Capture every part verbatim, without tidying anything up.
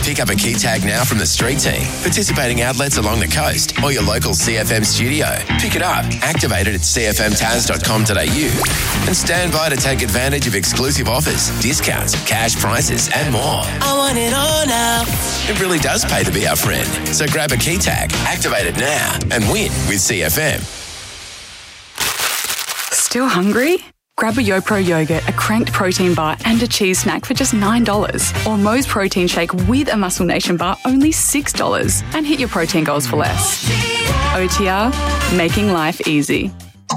Pick up a key tag now from the street team, participating outlets along the coast, or your local C F M studio. Pick it up, activate it at c f m taz dot com dot a u, and stand by to take advantage of exclusive offers, discounts, cash prizes, and more. I want it all now. It really does pay to be our friend. So grab a key tag, activate it now, and win with C F M. Still hungry? Grab a YoPro yogurt, a cranked protein bar and a cheese snack for just nine dollars. Or Moe's protein shake with a Muscle Nation bar, only six dollars. And hit your protein goals for less. O T R, making life easy.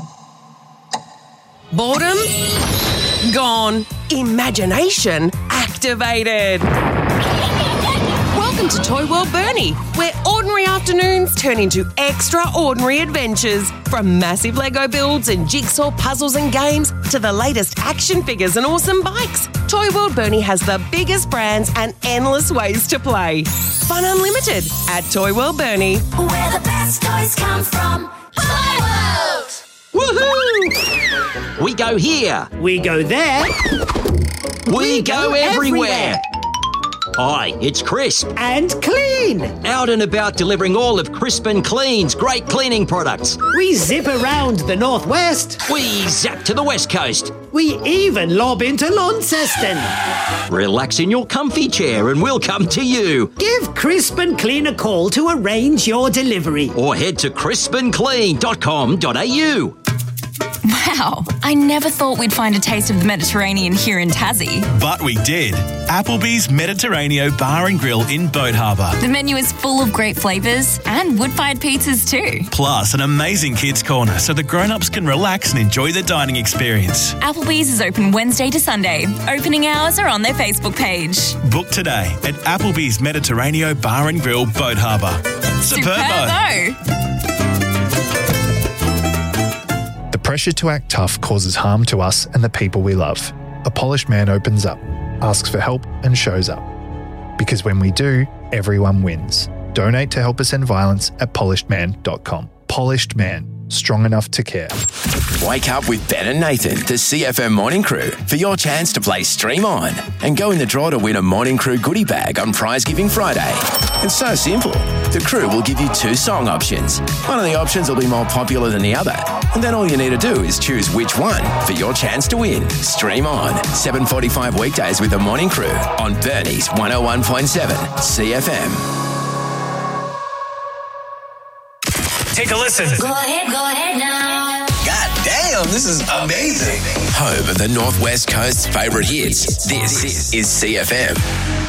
Boredom? Gone. Imagination activated. Welcome to Toy World Bernie, where ordinary afternoons turn into extraordinary adventures. From massive Lego builds and jigsaw puzzles and games to the latest action figures and awesome bikes, Toy World Bernie has the biggest brands and endless ways to play. Fun unlimited at Toy World Bernie. Where the best toys come from. Toy World! Woohoo! We go here. We go there. We, we go, go everywhere. everywhere. Hi, it's Crisp. And Clean. Out and about delivering all of Crisp and Clean's great cleaning products. We zip around the northwest. We zap to the west coast. We even lob into Launceston. Relax in your comfy chair and we'll come to you. Give Crisp and Clean a call to arrange your delivery. Or head to crisp and clean dot com dot a u. Wow, I never thought we'd find a taste of the Mediterranean here in Tassie. But we did. Applebee's Mediterraneo Bar and Grill in Boat Harbour. The menu is full of great flavours and wood-fired pizzas too. Plus an amazing kids' corner so the grown-ups can relax and enjoy the dining experience. Applebee's is open Wednesday to Sunday. Opening hours are on their Facebook page. Book today at Applebee's Mediterranean Bar and Grill, Boat Harbour. Superbo! Superbo! The pressure to act tough causes harm to us and the people we love. A polished man opens up, asks for help and shows up. Because when we do, everyone wins. Donate to help us end violence at polished man dot com. Polished Man. Strong enough to care. Wake up with Ben and Nathan, the C F M Morning Crew, for your chance to play Stream On and go in the draw to win a Morning Crew goodie bag on Prize Giving Friday. It's so simple. The crew will give you two song options. One of the options will be more popular than the other, and then all you need to do is choose which one for your chance to win. Stream On, seven forty-five weekdays with the Morning Crew on Bernie's one oh one point seven C F M. Take a listen. Go ahead, go ahead now. God damn, this is amazing. Home of the Northwest Coast's favourite hits. This is C F M.